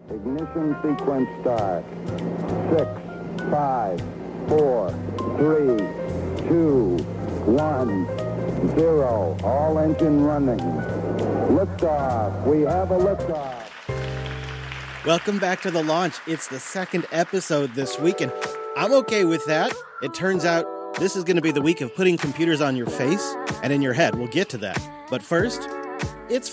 Ignition sequence start. 6, 5, 4, 3, 2, 1, 0. All engine running. Liftoff. We have a liftoff. Welcome back to The Launch. It's the second episode this week, and I'm okay with that. It turns out this is going to be the week of putting computers on your face and in your head. We'll get to that. But first, it's